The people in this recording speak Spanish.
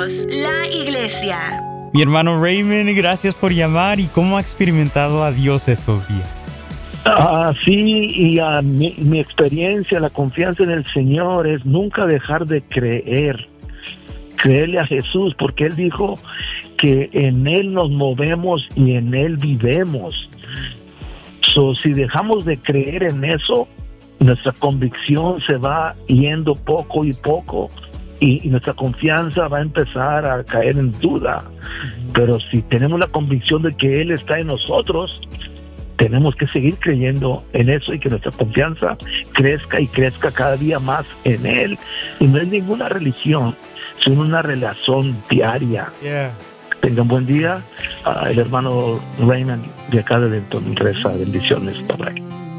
Juntos, la iglesia. Mi hermano Raymond, gracias por llamar. ¿Y cómo ha experimentado a Dios estos días? Sí, y mi experiencia, la confianza en el Señor es nunca dejar de creerle a Jesús, porque Él dijo que en Él nos movemos y en Él vivemos. Si dejamos de creer en eso, nuestra convicción se va yendo poco y poco, y nuestra confianza va a empezar a caer en duda. Pero si tenemos la convicción de que Él está en nosotros, tenemos que seguir creyendo en eso y que nuestra confianza crezca y crezca cada día más en Él. Y no es ninguna religión, sino una relación diaria. Tengan buen día. El hermano Raymond de acá de Denton reza bendiciones. Bye bye.